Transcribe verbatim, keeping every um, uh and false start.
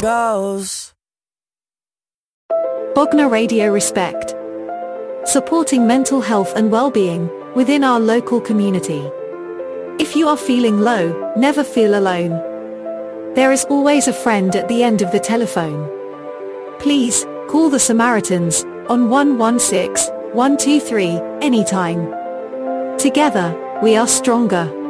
goes. Bognor Radio Respect. Supporting mental health and well-being within our local community. If you are feeling low, never feel alone. There is always a friend at the end of the telephone. Please, call the Samaritans on one one six, one two three anytime. Together, we are stronger.